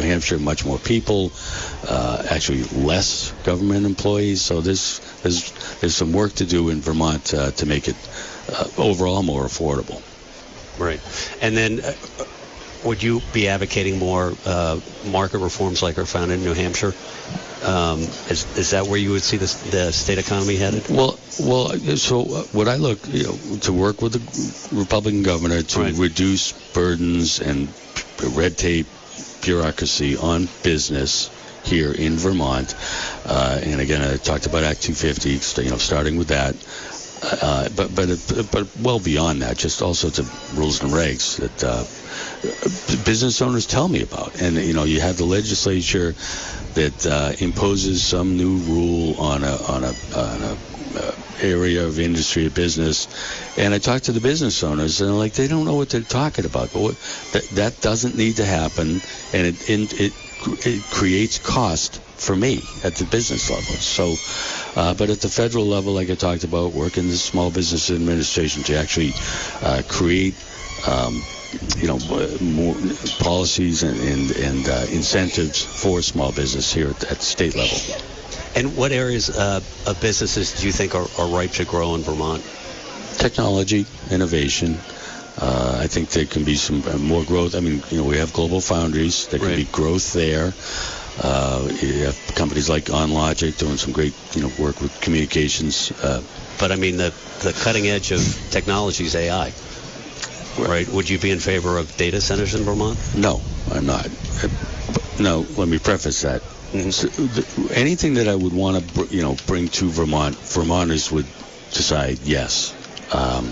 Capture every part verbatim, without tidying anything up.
Hampshire, much more people, uh, actually less government employees. So there's there's there's some work to do in Vermont uh, to make it uh, overall more affordable. Right. And then uh, would you be advocating more uh, market reforms like are found in New Hampshire? Um, is is that where you would see the, the state economy headed? Well, well. So uh, what I look, you know, to work with the Republican governor to right. reduce burdens and red tape, bureaucracy on business here in Vermont. Uh, and again, I talked about Act two fifty, you know, starting with that. Uh, but but but well beyond that, just also to rules and regs that uh, business owners tell me about. And you know, you have the legislature that uh, imposes some new rule on a on a, on a uh, area of industry or business, and I talk to the business owners, and like they don't know what they're talking about. But what, that that doesn't need to happen, and it it, it it creates cost for me at the business level. So, uh, but at the federal level, like I talked about, working the Small Business Administration to actually uh, create, um, you know, more policies and and, and uh, incentives for small business here at, at the state level. And what areas uh, of businesses do you think are, are ripe to grow in Vermont? Technology, innovation. Uh, I think there can be some uh, more growth. I mean, you know, we have global foundries. There can right. be growth there. Uh, you have companies like OnLogic doing some great, you know, work with communications. Uh, but I mean, the the cutting edge of technology is A I. Right. right? Would you be in favor of data centers in Vermont? No, I'm not. Uh, no, let me preface that. Mm-hmm. So the, anything that I would want to, br- you know, bring to Vermont, Vermonters would decide yes. Um,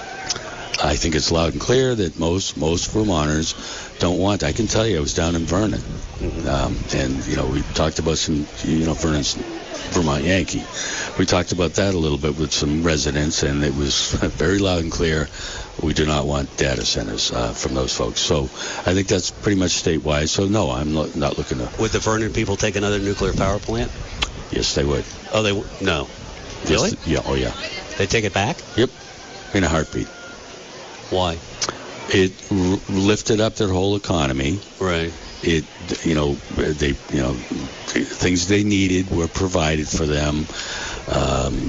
I think it's loud and clear that most most Vermonters don't want. I can tell you, I was down in Vernon, mm-hmm. um, and you know, we talked about some, you know, Vernon's Vermont Yankee. We talked about that a little bit with some residents, and it was very loud and clear. We do not want data centers uh, from those folks. So I think that's pretty much statewide. So no, I'm not, not looking to. Would the Vernon people take another nuclear power plant? Yes, they would. Oh, they w- no. Really? Yes, yeah. Oh, yeah. They take it back? Yep. In a heartbeat. Why? It r- lifted up their whole economy. Right. It, you know, they, you know, things they needed were provided for them. Um,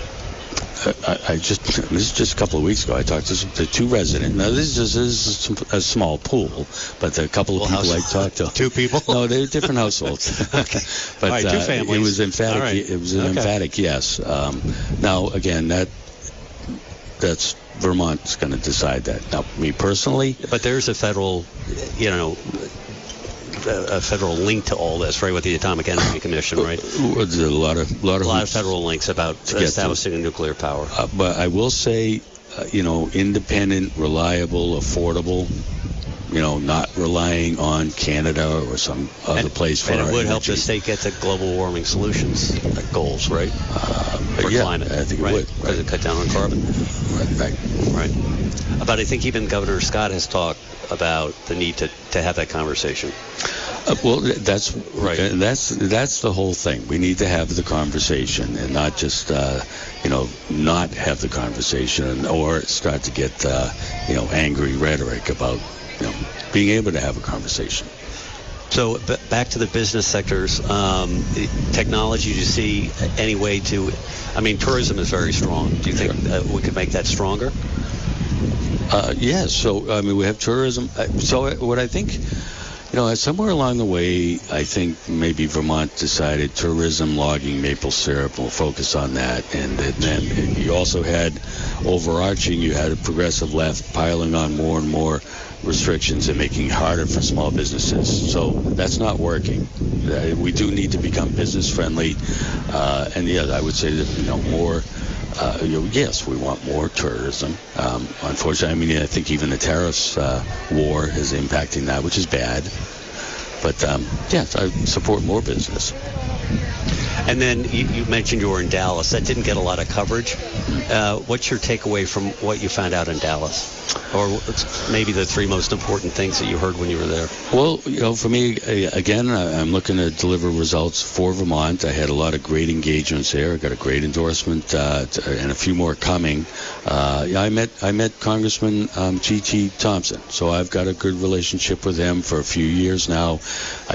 I, I just, this is just a couple of weeks ago, I talked to, some, to two residents. Now, this is, this is a small pool, but a couple of well, people house, I talked to. Two people? No, they're different households. Okay. But all right, two uh, families. It was emphatic. Right. It was an okay. emphatic yes. Um, now, again, that that's Vermont's going to decide that. Now, me personally. But there's a federal, you know, a federal link to all this, right, with the Atomic Energy Commission, right? There's a lot of lot of, a lot of federal links about establishing a nuclear power. Uh, but I will say, uh, you know, independent, reliable, affordable. You know, not relying on Canada or some other and, place for and our it would energy. help the state get to global warming solutions uh, goals, right? Uh, for yeah, climate, I think it right? would. Because it cut down on carbon. Right, right. Right. But I think even Governor Scott has talked about the need to, to have that conversation. Uh, well, that's right. And that's that's the whole thing. We need to have the conversation and not just, uh, you know, not have the conversation or start to get, uh, you know, angry rhetoric about, you know, being able to have a conversation. So b- back to the business sectors, um, technology, do you see any way to, I mean, tourism is very strong. Do you think uh, we could make that stronger? Uh, yes. So, I mean, we have tourism. So what I think, you know, somewhere along the way, I think maybe Vermont decided tourism, logging, maple syrup, we'll focus on that. And then you also had overarching, you had a progressive left piling on more and more restrictions and making it harder for small businesses. So that's not working. Uh, we do need to become business friendly. Uh, and yeah, I would say that, you know, more, uh, you know, yes, we want more tourism. Um, unfortunately, I mean, I think even the tariffs uh, war is impacting that, which is bad. But um, yes, I support more business. And then you, you mentioned you were in Dallas. That didn't get a lot of coverage. Uh, what's your takeaway from what you found out in Dallas? Or maybe the three most important things that you heard when you were there? Well, you know, for me, again, I'm looking to deliver results for Vermont. I had a lot of great engagements there. I got a great endorsement uh, and a few more coming. Uh, I met I met Congressman um, G T Thompson, so I've got a good relationship with him for a few years now.